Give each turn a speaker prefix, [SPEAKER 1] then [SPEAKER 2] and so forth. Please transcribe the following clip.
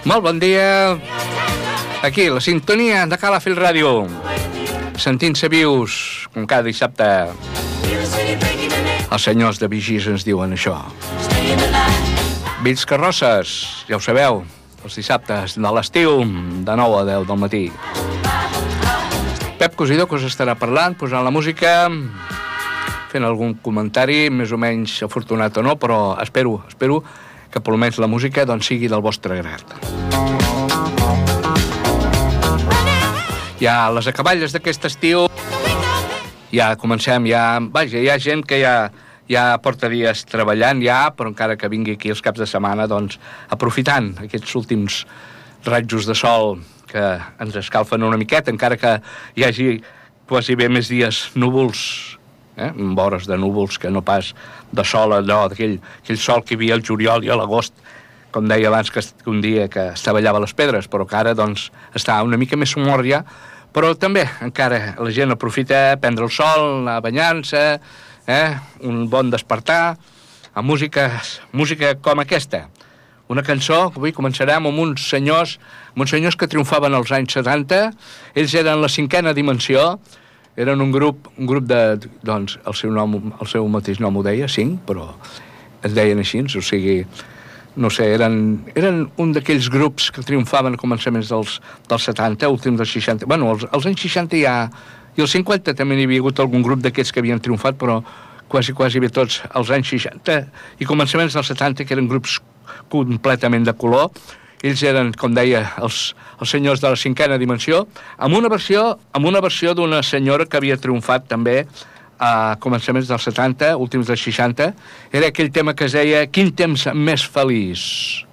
[SPEAKER 1] Molt bon dia. Aquí, la sintonia de Calafell Ràdio. Sentint-se vius, com cada dissabte. Els senyors de Vigís ens diuen això. Vells Carrosses, ja ho sabeu, els dissabtes de l'estiu, de 9 a 10 del matí. Pep Cosidó, que us estarà parlant, posant la música, fent algun comentari, més o menys afortunat o no, però espero que per almenys la música doncs, sigui del vostre grat. Ja les acaballes d'aquest estiu, ja comencem, vaja, hi ha gent que ja porta dies treballant però encara que vingui aquí els caps de setmana, doncs, aprofitant aquests últims rajos de sol que ens escalfen una miqueta, encara que hi hagi quasi bé més dies núvols, amb hores de núvols que no pas de sol, allò, aquell sol que hi havia al juliol i a l'agost, com deia abans, que un dia que estavellava les pedres, però que ara doncs, està una mica més somor ja, però també encara la gent aprofita a prendre el sol, anar banyant-se, un bon despertar, amb música com aquesta. Una cançó, avui començarem amb uns senyors que triomfaven als anys 70, ells eren la Cinquena Dimensió, eren un grup doncs, el seu mateix nom ho deia, 5, però es deien així, o sigui, no sé, eren un d'aquells grups que triomfaven a començaments dels 70, últims dels 60. Bueno, als anys 60 ja, i als 50 també n'hi havia hagut algun grup d'aquests que havien triomfat, però quasi bé tots als anys 60 i començaments dels 70, que eren grups completament de color. Ells eren, com deia, els senyors de la Cinquena Dimensió, amb una versió d'una senyora que havia triomfat també a començaments dels 70, últims dels 60, era aquell tema que es deia Quin temps més feliç.